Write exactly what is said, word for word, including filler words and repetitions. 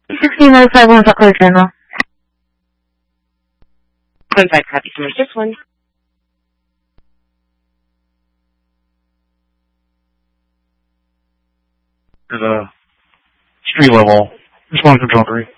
sixteen oh five one sa call channel. one five copy, someone this one. To the street level. Just one control three.